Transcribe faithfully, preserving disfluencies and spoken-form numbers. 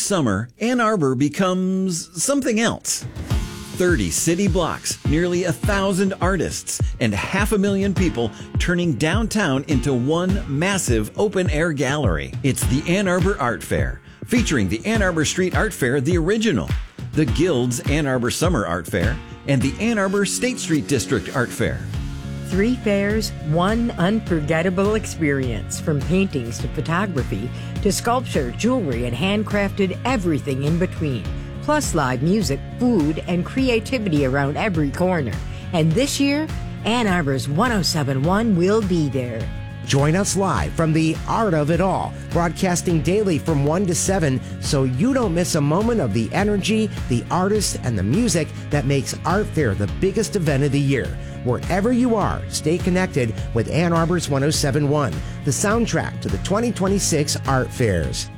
summer, Ann Arbor becomes something else. thirty city blocks, nearly a thousand artists, and half a million people turning downtown into one massive open-air gallery. It's the Ann Arbor Art Fair, featuring the Ann Arbor Street Art Fair, the original, the Guild's Ann Arbor Summer Art Fair, and the Ann Arbor State Street District Art Fair. Three fairs, one unforgettable experience, from paintings to photography to sculpture, jewelry, and handcrafted everything in between. Plus live music, food, and creativity around every corner. And this year, Ann Arbor's one oh seven point one will be there. Join us live from the Art of It All, broadcasting daily from one to seven, so you don't miss a moment of the energy, the artists, and the music that makes Art Fair the biggest event of the year. Wherever you are, stay connected with Ann Arbor's one oh seven point one, the soundtrack to the twenty twenty-six Art Fairs.